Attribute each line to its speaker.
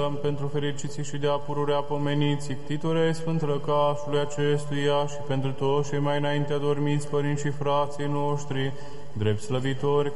Speaker 1: pentru fericiții și de apururea pomeniții, ctitorii Sfânt Răcașului acestuia și pentru toți cei mai înainte adormiți părinți și frații noștri, drept slăvitori